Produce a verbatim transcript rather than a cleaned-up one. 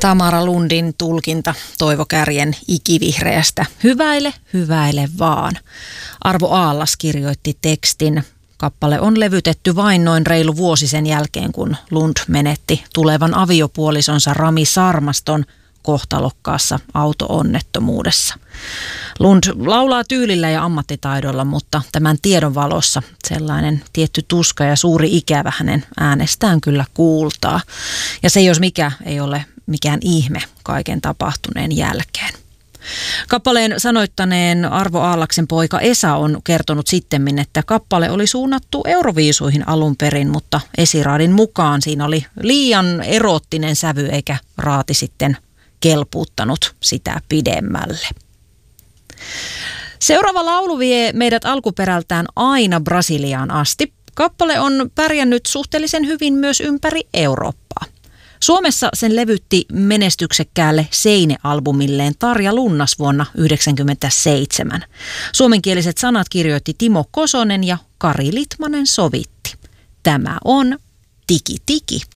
Tamara Lundin tulkinta Toivo Kärjen Ikivihreästä. Hyväile, hyväile vaan. Arvo Aallas kirjoitti tekstin. Kappale on levytetty vain noin reilu vuosi sen jälkeen, kun Lund menetti tulevan aviopuolisonsa Rami Sarmaston kohtalokkaassa auto-onnettomuudessa. Lund laulaa tyylillä ja ammattitaidolla, mutta tämän tiedon valossa sellainen tietty tuska ja suuri ikävä hänen äänestään kyllä kuultaa. Ja se jos mikä ei ole mikään ihme kaiken tapahtuneen jälkeen. Kappaleen sanoittaneen Arvo Aallaksen poika Esa on kertonut sittemmin, että kappale oli suunnattu Euroviisuihin alun perin, mutta esiraadin mukaan siinä oli liian eroottinen sävy eikä raati sitten kelpuuttanut sitä pidemmälle. Seuraava laulu vie meidät alkuperältään aina Brasiliaan asti. Kappale on pärjännyt suhteellisen hyvin myös ympäri Eurooppaa. Suomessa sen levytti menestyksekkäälle Seine-albumilleen Tarja Lunnas vuonna yhdeksänkymmentäseitsemän. Suomenkieliset sanat kirjoitti Timo Kosonen ja Kari Litmanen sovitti. Tämä on Tiki Tiki.